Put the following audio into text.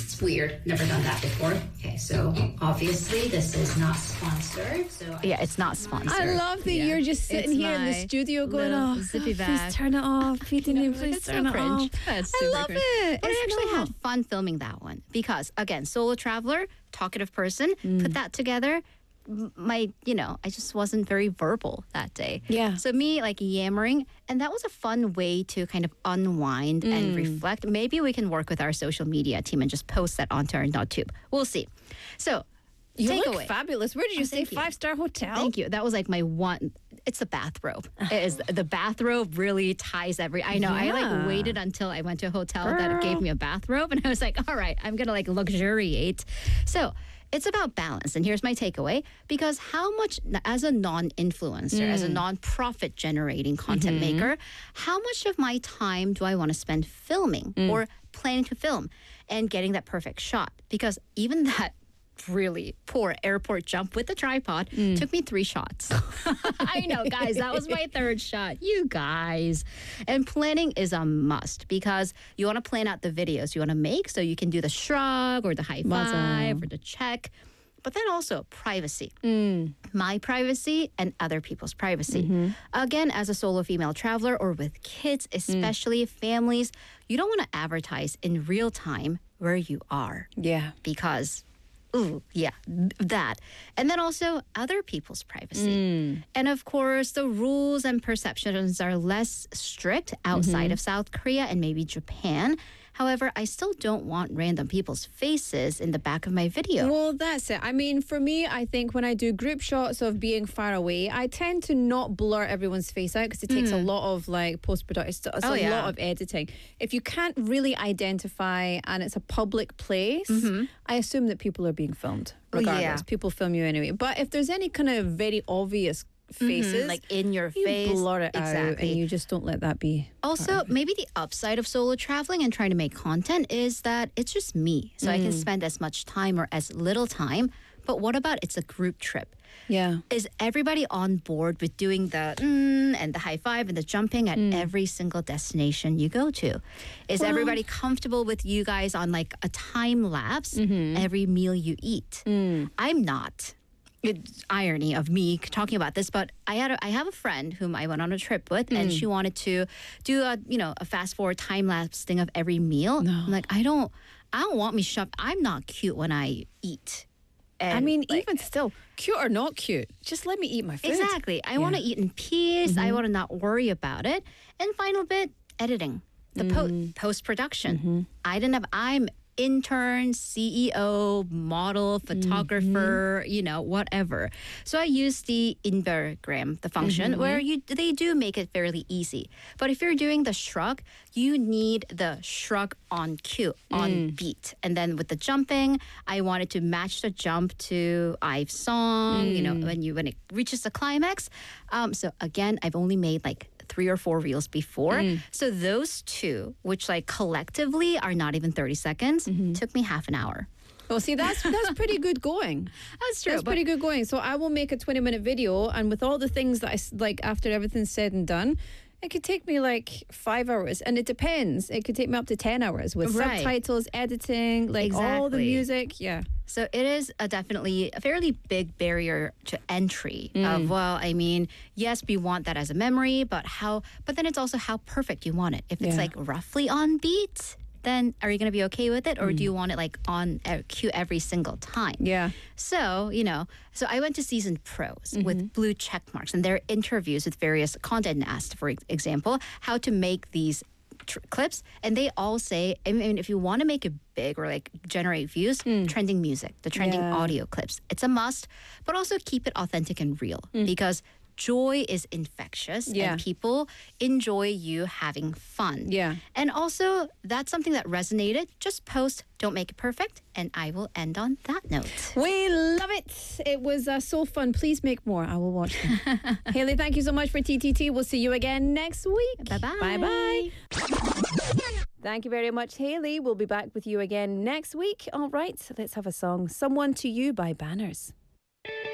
It's weird. Never done that before. Okay, so obviously this is not sponsored. So Yeah, it's not sponsored. I love that you're just sitting It's here in the my studio going, little oh, zippy God, bag. please turn it off. Peter, please It's turn so it cringe. off. It's I super love cringe. it. But I It's actually not. had fun filming that one because, again, solo traveler, talkative person, put that together. I just wasn't very verbal that day. Yeah. So me like yammering, and that was a fun way to kind of unwind and reflect. Maybe we can work with our social media team and just post that onto our NotTube. We'll see. So You look takeaway. fabulous. Where did you stay? thank you. 5-star hotel? Thank you. That was like my one. It's the bathrobe. It is the bathrobe really ties I know. I Yeah. like waited until I went to a hotel that gave me a bathrobe, and I was like, all right, I'm gonna like luxuriate. So it's about balance, and here's my takeaway: because how much, as a non-influencer, as a non-profit generating content maker, how much of my time do I want to spend filming or planning to film and getting that perfect shot? Because even that really poor airport jump with the tripod took me 3 shots. I know, guys, that was my 3rd shot. You guys. And planning is a must because you want to plan out the videos you want to make so you can do the shrug or the high five or the check. But then also privacy. My privacy and other people's privacy. Again, as a solo female traveler or with kids, especially families, you don't want to advertise in real time where you are Yeah. because that. And then also other people's privacy. And of course, the rules and perceptions are less strict outside of South Korea and maybe Japan. However, I still don't want random people's faces in the back of my video. Well, that's it. I mean, for me, I think when I do group shots of being far away, I tend to not blur everyone's face out because it takes a lot of like post-production. It's a lot of editing. If you can't really identify and it's a public place, I assume that people are being filmed regardless. Yeah. People film you anyway. But if there's any kind of very obvious faces, like in your you face. blur it out Exactly. and you just don't let that be. Also, maybe the upside of solo traveling and trying to make content is that it's just me. So I can spend as much time or as little time. But what about it's a group trip? Yeah. Is everybody on board with doing the and the high five and the jumping at every single destination you go to? Is everybody comfortable with you guys on like a time lapse every meal you eat? I'm not. It's irony of me talking about this, but I have a friend whom I went on a trip with, and she wanted to do a fast forward time lapse thing of every meal. I'm like, I don't want me shove. I'm not cute when I eat. And I mean, even still, cute or not cute, just let me eat my food. exactly. I want to eat in peace. I want to not worry about it. And final bit, editing, the post production. I'm intern, CEO, model, photographer, whatever. So I use the Invergram, the function, where they do make it fairly easy. But if you're doing the shrug, you need the shrug on cue, on beat. And then with the jumping, I wanted to match the jump to Ive's song, when it reaches the climax. So again, I've only made like 3 or 4 reels before. So those 2, which like collectively are not even 30 seconds, took me half an hour. Well, see, that's pretty good going. That's true. That's pretty good going. So I will make a 20-minute video, and with all the things that I like after everything's said and done, it could take me like 5 hours, and it depends. It could take me up to 10 hours with Right. subtitles, editing, like all the Exactly. music. Yeah. So it is definitely a fairly big barrier to entry of, well, I mean, yes, we want that as a memory, but then it's also how perfect you want it. If it's Yeah. like roughly on beat, then are you going to be okay with it? Or do you want it like on cue every single time? Yeah. So, so I went to Seasoned Pros with blue check marks, and their interviews with various content asked, for example, how to make these clips, and they all say, I mean, if you want to make it big or like generate views, trending music, the trending Yeah. audio clips, it's a must, but also keep it authentic and real because joy is infectious Yeah. and people enjoy you having fun. Yeah. And also, that's something that resonated. Just post, don't make it perfect, and I will end on that note. We love it. It was so fun. Please make more. I will watch them. Haley, thank you so much for TTT. We'll see you again next week. Bye-bye. Bye-bye. Thank you very much, Haley. We'll be back with you again next week. All right, let's have a song. Someone to You by Banners.